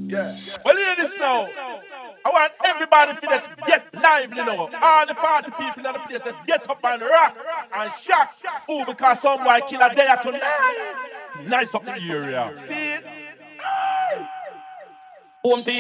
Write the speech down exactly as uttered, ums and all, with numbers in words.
Yeah. Well, hear this now. I want everybody to just get lively now. All the party people in the place, let's get up and rock and shock. Oh, because some boy kill a day tonight. Nice up the area. See it? Home team.